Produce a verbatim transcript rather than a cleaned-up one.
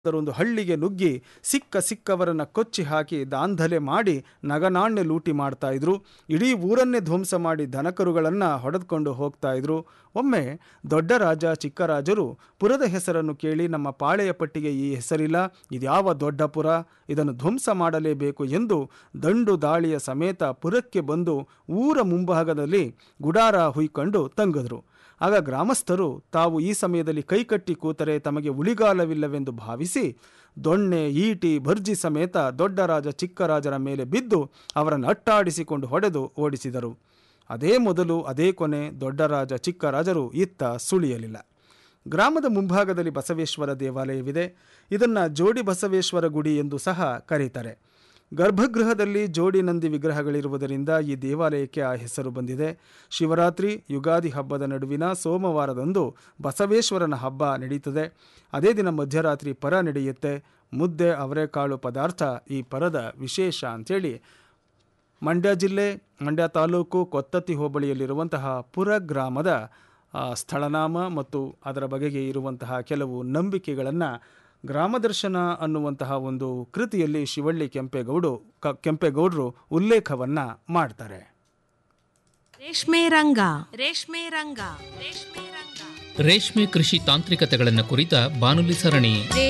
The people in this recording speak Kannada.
ಅದರೊಂದು ಹಳ್ಳಿಗೆ ನುಗ್ಗಿ ಸಿಕ್ಕ ಸಿಕ್ಕವರನ್ನ ಕೊಚ್ಚಿ ಹಾಕಿ ದಾಂಧಲೆ ಮಾಡಿ ನಗನಾಣ್ಯ ಲೂಟಿ ಮಾಡ್ತಾ ಇದ್ರು. ಇಡೀ ಊರನ್ನೇ ಧ್ವಂಸ ಮಾಡಿ ದನಕರುಗಳನ್ನು ಹೊಡೆದುಕೊಂಡು ಹೋಗ್ತಾ ಇದ್ರು. ಒಮ್ಮೆ ದೊಡ್ಡ ರಾಜ ಚಿಕ್ಕ ರಾಜರು ಪುರದ ಹೆಸರನ್ನು ಕೇಳಿ, ನಮ್ಮ ಪಾಳೆಯ ಪಟ್ಟಿಗೆ ಈ ಹೆಸರಿಲ್ಲ, ಇದ್ಯಾವ ದೊಡ್ಡ ಪುರ, ಇದನ್ನು ಧ್ವಂಸ ಮಾಡಲೇಬೇಕು ಎಂದು ದಂಡು ದಾಳಿಯ ಸಮೇತ ಪುರಕ್ಕೆ ಬಂದು ಊರ ಮುಂಭಾಗದಲ್ಲಿ ಗುಡಾರ ಹುಯ್ಕೊಂಡು ತಂಗಿದ್ರು. ಆಗ ಗ್ರಾಮಸ್ಥರು ತಾವು ಈ ಸಮಯದಲ್ಲಿ ಕೈಕಟ್ಟಿ ಕೂತರೆ ತಮಗೆ ಉಳಿಗಾಲವಿಲ್ಲವೆಂದು ಭಾವಿಸಿ ದೊಣ್ಣೆ, ಈಟಿ, ಭರ್ಜಿ ಸಮೇತ ದೊಡ್ಡ ರಾಜ ಚಿಕ್ಕ ರಾಜರ ಮೇಲೆ ಬಿದ್ದು ಅವರನ್ನು ಅಟ್ಟಾಡಿಸಿಕೊಂಡು ಹೊಡೆದು ಓಡಿಸಿದರು. ಅದೇ ಮೊದಲು ಅದೇ ಕೊನೆ, ದೊಡ್ಡ ರಾಜ ಚಿಕ್ಕ ರಾಜರು ಇತ್ತ ಸುಳಿಯಲಿಲ್ಲ. ಗ್ರಾಮದ ಮುಂಭಾಗದಲ್ಲಿ ಬಸವೇಶ್ವರ ದೇವಾಲಯವಿದೆ. ಇದನ್ನು ಜೋಡಿ ಬಸವೇಶ್ವರ ಗುಡಿ ಎಂದು ಸಹ ಕರೀತಾರೆ. ಗರ್ಭಗೃಹದಲ್ಲಿ ಜೋಡಿ ನಂದಿ ವಿಗ್ರಹಗಳಿರುವುದರಿಂದ ಈ ದೇವಾಲಯಕ್ಕೆ ಆ ಹೆಸರು ಬಂದಿದೆ. ಶಿವರಾತ್ರಿ, ಯುಗಾದಿ ಹಬ್ಬದ ನಡುವಿನ ಸೋಮವಾರದಂದು ಬಸವೇಶ್ವರನ ಹಬ್ಬ ನಡೆಯುತ್ತದೆ. ಅದೇ ದಿನ ಮಧ್ಯರಾತ್ರಿ ಪರ ನಡೆಯುತ್ತೆ. ಮುದ್ದೆ, ಅವರೆಕಾಳು ಪದಾರ್ಥ ಈ ಪರದ ವಿಶೇಷ ಅಂಥೇಳಿ ಮಂಡ್ಯ ಜಿಲ್ಲೆ, ಮಂಡ್ಯ ತಾಲೂಕು, ಕೊತ್ತತ್ತಿ ಹೋಬಳಿಯಲ್ಲಿರುವಂತಹ ಪುರ ಗ್ರಾಮದ ಸ್ಥಳನಾಮ ಮತ್ತು ಅದರ ಬಗೆಗೆ ಇರುವಂತಹ ಕೆಲವು ನಂಬಿಕೆಗಳನ್ನು ಗ್ರಾಮದರ್ಶನ ಅನ್ನುವಂತಹ ಒಂದು ಕೃತಿಯಲ್ಲಿ ಶಿವಳ್ಳಿ ಕೆಂಪೇಗೌಡು ಕೆಂಪೇಗೌಡರು ಉಲ್ಲೇಖವನ್ನು ಮಾಡ್ತಾರೆ. ರೇಷ್ಮೆ ರಂಗ ರೇಷ್ಮೆ ರಂಗ ರೇಷ್ಮೆ ರಂಗ ರೇಷ್ಮೆ ಕೃಷಿ ತಾಂತ್ರಿಕತೆಗಳನ್ನು ಕುರಿತ ಬಾನುಲಿ ಸರಣಿ.